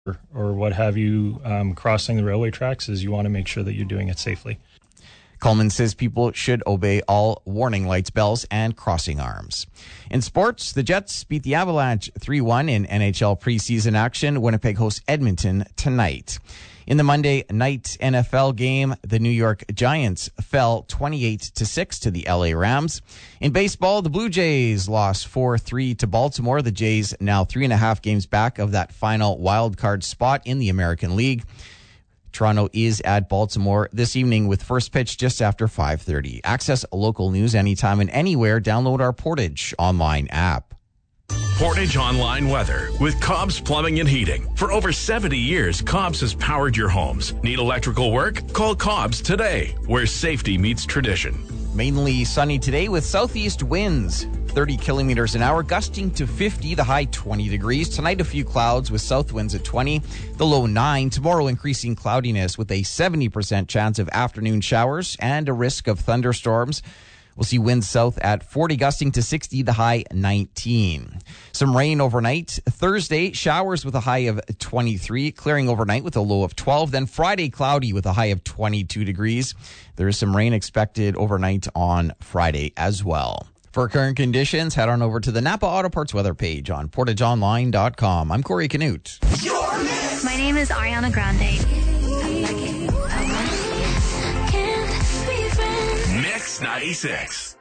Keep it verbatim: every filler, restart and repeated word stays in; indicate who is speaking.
Speaker 1: or, or what have you um, crossing the railway tracks is you want to make sure that you're doing it safely.
Speaker 2: Coleman says people should obey all warning lights, bells, and crossing arms. In sports, the Jets beat the Avalanche three one in N H L preseason action. Winnipeg hosts Edmonton tonight. In the Monday night N F L game, the New York Giants fell twenty-eight to six to the L A Rams. In baseball, the Blue Jays lost four three to Baltimore. The Jays now three and a half games back of that final wild card spot in the American League. Toronto is at Baltimore this evening with first pitch just after five thirty. Access local news anytime and anywhere. Download our Portage online app.
Speaker 3: Portage Online Weather with Cobb's Plumbing and Heating. For over seventy years, Cobb's has powered your homes. Need electrical work? Call Cobb's today, where safety meets tradition.
Speaker 2: Mainly sunny today with southeast winds, thirty kilometers an hour, gusting to fifty, the high twenty degrees. Tonight, a few clouds with south winds at twenty, the low nine. Tomorrow, increasing cloudiness with a seventy percent chance of afternoon showers and a risk of thunderstorms. We'll see winds south at forty, gusting to sixty, the high nineteen. Some rain overnight. Thursday, showers with a high of twenty-three, clearing overnight with a low of twelve. Then Friday, cloudy with a high of twenty-two degrees. There is some rain expected overnight on Friday as well. For current conditions, head on over to the Napa Auto Parts weather page on portage online dot com. I'm Corey Canute.
Speaker 4: My name is Ariana Grande.
Speaker 3: Mix ninety-six.